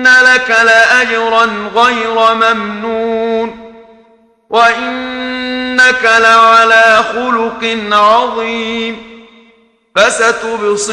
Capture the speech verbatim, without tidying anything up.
لك لأجرا غير ممنون وإنك لعلى خلق عظيم فستبصر